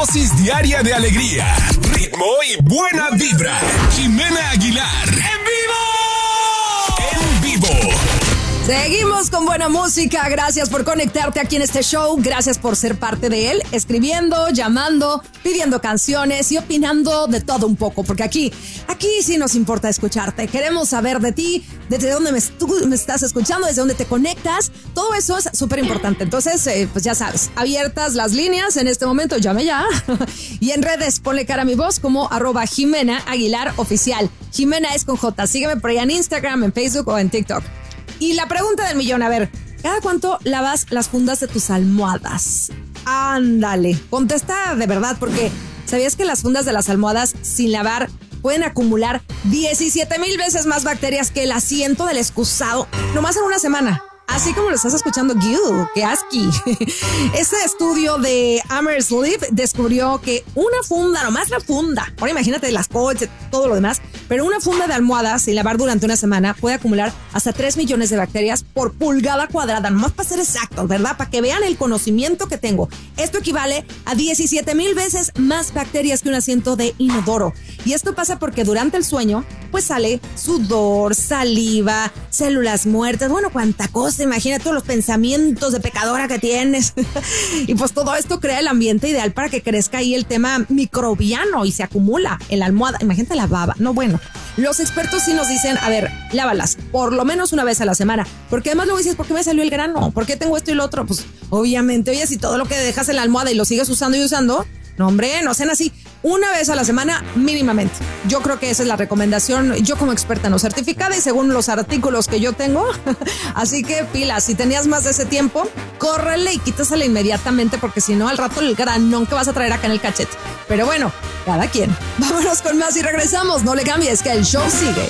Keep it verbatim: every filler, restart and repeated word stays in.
dosis diaria de alegría, ritmo y buena vibra. Jimena Aguilar. ¡En vivo! ¡En vivo! Seguimos con buena música. Gracias por conectarte aquí en este show. Gracias por ser parte de él, escribiendo, llamando, pidiendo canciones y opinando de todo un poco. Porque aquí, aquí sí nos importa escucharte. Queremos saber de ti, desde dónde me, tú me estás escuchando, desde dónde te conectas. Todo eso es súper importante. Entonces, eh, pues ya sabes, abiertas las líneas en este momento. Llame ya. Y en redes, ponle cara a mi voz como arroba Jimena Aguilar Oficial. Jimena es con J. Sígueme por ahí en Instagram, en Facebook o en TikTok. Y la pregunta del millón, a ver, ¿cada cuánto lavas las fundas de tus almohadas? Ándale, contesta de verdad, porque ¿sabías que las fundas de las almohadas sin lavar pueden acumular diecisiete mil veces más bacterias que el asiento del excusado nomás en una semana? Así como lo estás escuchando, ¡Ew! ¡Qué asqui! Este estudio de Amersleep descubrió que una funda, nomás la funda, ahora imagínate las coches, todo lo demás, pero una funda de almohadas sin lavar durante una semana puede acumular hasta tres millones de bacterias por pulgada cuadrada, nomás para ser exactos, ¿verdad? Para que vean el conocimiento que tengo. Esto equivale a diecisiete mil veces más bacterias que un asiento de inodoro. Y esto pasa porque durante el sueño, pues sale sudor, saliva, células muertas, bueno, cuánta cosa. Imagina todos los pensamientos de pecadora que tienes. Y pues todo esto crea el ambiente ideal para que crezca ahí el tema microbiano y se acumula en la almohada. Imagínate la baba. No, bueno, los expertos sí nos dicen, a ver, lávalas por lo menos una vez a la semana. Porque además luego dices, ¿por qué me salió el grano? ¿Por qué tengo esto y lo otro? Pues obviamente, oye, si todo lo que dejas en la almohada y lo sigues usando y usando, no, hombre, no sean así. Una vez a la semana mínimamente. Yo creo que esa es la recomendación. Yo como experta no certificada y según los artículos que yo tengo. Así que pilas, si tenías más de ese tiempo, córrele y quítasela inmediatamente porque si no al rato el granón que vas a traer acá en el cachete. Pero bueno, cada quien. Vámonos con más y regresamos. No le cambies que el show sigue.